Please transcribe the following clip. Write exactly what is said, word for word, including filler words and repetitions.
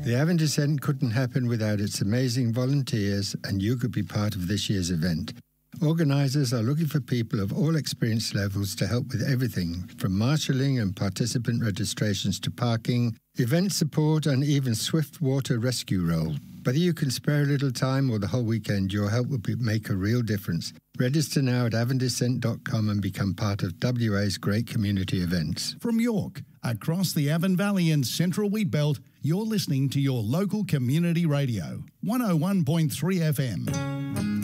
The Avon Descent couldn't happen without its amazing volunteers, and you could be part of this year's event. Organisers are looking for people of all experience levels to help with everything from marshalling and participant registrations to parking, event support and even swift water rescue role. Whether you can spare a little time or the whole weekend, your help will be, make a real difference. Register now at avon descent dot com and become part of W A's great community events. From York, across the Avon Valley and Central Wheatbelt, you're listening to your local community radio, one oh one point three F M.